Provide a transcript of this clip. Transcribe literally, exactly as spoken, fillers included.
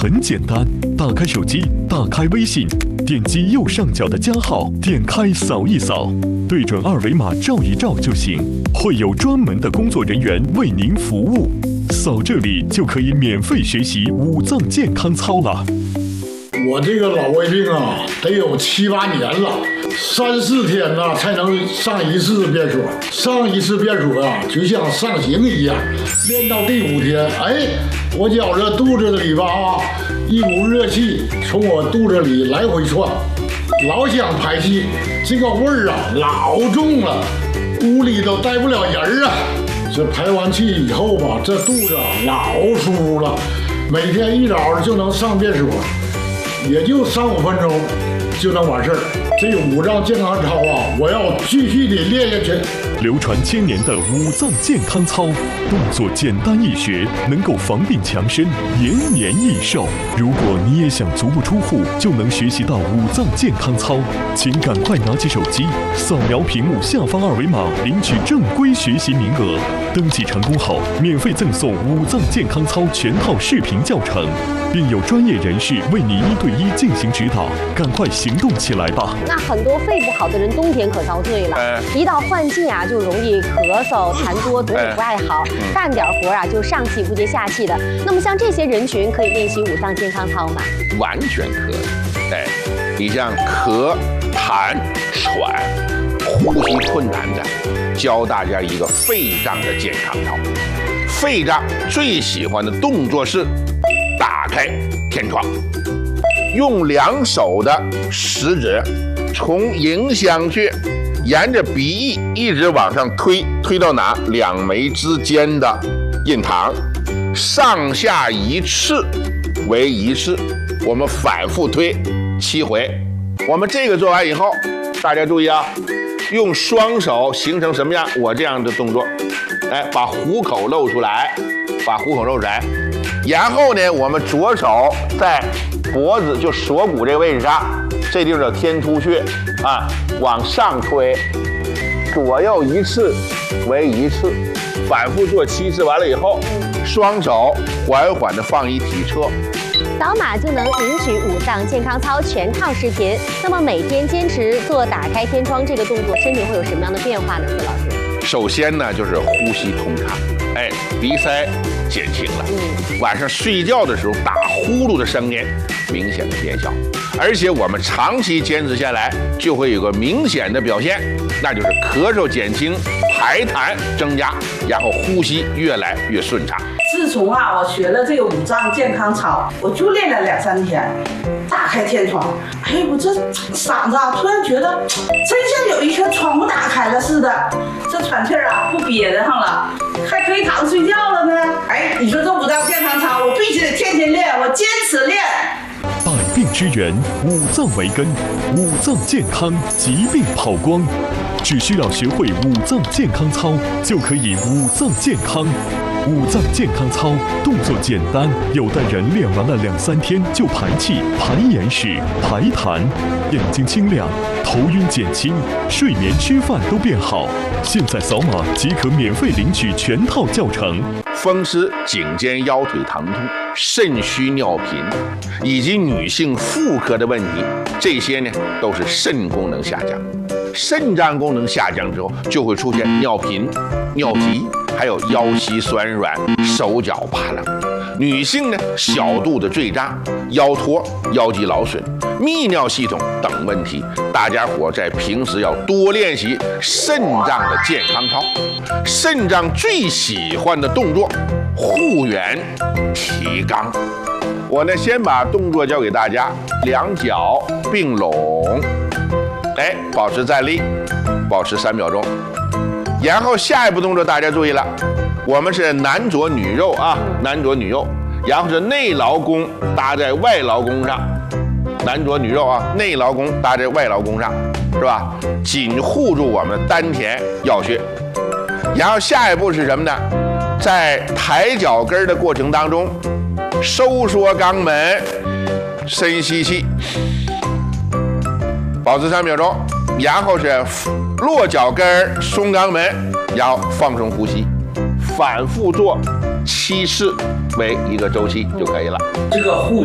很简单，打开手机，打开微信，点击右上角的加号，点开扫一扫，对准二维码照一照就行，会有专门的工作人员为您服务。扫这里就可以免费学习五脏健康操了。 我这个老胃病啊，得有七八年了，三四天呐才能上一次便所，上一次便所啊，就像上刑一样。练到第五天，哎，我觉着肚子里吧啊，一股热气从我肚子里来回窜，老想排气，这个味儿啊老重了，屋里都待不了人啊。这排完气以后吧，这肚子老舒服了，每天一早就能上便所。也就三五分钟就能完事儿。这个五脏健康操啊，我要继续的练下去。 流传千年的五脏健康操，动作简单易学，能够防病强身，延年益寿。如果你也想足不出户就能学习到五脏健康操，请赶快拿起手机，扫描屏幕下方二维码，领取正规学习名额。登记成功后，免费赠送五脏健康操全套视频教程，并有专业人士为你一对一进行指导。赶快行动起来吧！ 那很多肺不好的人冬天可遭罪了， 哎、 一到换季啊，就容易咳嗽、痰多，总也不爱好，哎、干点活啊就上气不接下气的。那么像这些人群可以练习五脏健康操吗？ 完全可以。哎，你像咳、痰、喘、呼吸困难的，教大家一个肺脏的健康操。肺脏最喜欢的动作是打开天窗。用两手的食指从迎香穴沿着鼻翼一直往上推，推到哪？两眉之间的印堂，上下一次为一次，我们反复推七回。我们这个做完以后，大家注意啊，用双手形成什么样？我这样的动作，哎，把虎口露出来，把虎口露出来，然后呢，我们左手在脖子就锁骨这个位置上，这地方叫天突穴啊，往上推，左右一次为一次，反复做七次，完了以后，双手缓缓的放一体侧， 扫码就能领取五脏健康操全套视频。那么每天坚持做打开天窗这个动作，身体会有什么样的变化呢？何老师？ 首先呢，就是呼吸通畅，哎，鼻塞减轻了。嗯，晚上睡觉的时候打呼噜的声音明显的减小，而且我们长期坚持下来，就会有个明显的表现，那就是咳嗽减轻，排痰增加，然后呼吸越来越顺畅。 自从啊，我学了这个五脏健康操，我就练了两三天，打开天窗，哎，我这嗓子啊，突然觉得真像有一圈窗户打开了似的，这喘气儿啊不憋得上了，还可以躺睡觉了呢。哎，你说这五脏健康操，我必须得天天练，我坚持练。 百病之源，五脏为根，五脏健康，疾病跑光。只需要学会五脏健康操，就可以五脏健康。五脏健康操动作简单，有的人练完了两三天就排气、排眼屎、排痰，眼睛清亮，头晕减轻，睡眠吃饭都变好。现在扫码即可免费领取全套教程。 风湿、颈肩腰腿疼痛、肾虚尿频，以及女性妇科的问题，这些呢都是肾功能下降。肾脏功能下降之后，就会出现尿频、尿急，还有腰膝酸软、手脚发冷。女性呢，小肚子坠胀、腰托、腰肌劳损、泌尿系统等问题，大家伙在平时要多练习肾脏的健康操。肾脏最喜欢的动作，护圆、提肛。我呢，先把动作教给大家，两脚并拢。哎，保持站立，保持三秒钟。然后下一步动作大家注意了，我们是男左女右啊，男左女右，然后是内劳宫搭在外劳宫上，男左女右啊，内劳宫搭在外劳宫上，是吧？紧护住我们丹田要穴。然后下一步是什么呢？在抬脚跟的过程当中，收缩肛门，深吸气。保持三秒钟，然后是落脚跟松肛门，然后放松呼吸，反复做七次为一个周期就可以了。 这个护